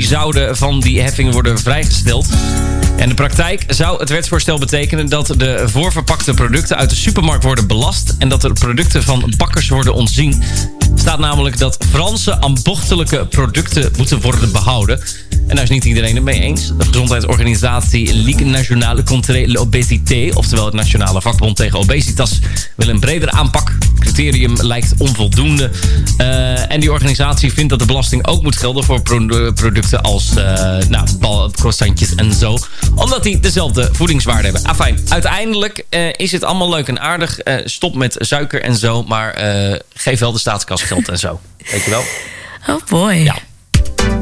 die zouden van die heffingen worden vrijgesteld. En in de praktijk zou het wetsvoorstel betekenen dat de voorverpakte producten uit de supermarkt worden belast en dat de producten van bakkers worden ontzien. Er staat namelijk dat Franse ambachtelijke producten moeten worden behouden. En daar is niet iedereen het mee eens. De gezondheidsorganisatie Ligue Nationale contre l'Obésité, oftewel het Nationale Vakbond tegen Obesitas, wil een bredere aanpak. Het criterium lijkt onvoldoende. En die organisatie vindt dat de belasting ook moet gelden voor producten als croissantjes en zo. Omdat die dezelfde voedingswaarde hebben. Afijn, uiteindelijk is het allemaal leuk en aardig. Stop met suiker en zo, maar geef wel de staatskas geld en zo. Weet je wel? Oh boy. Ja.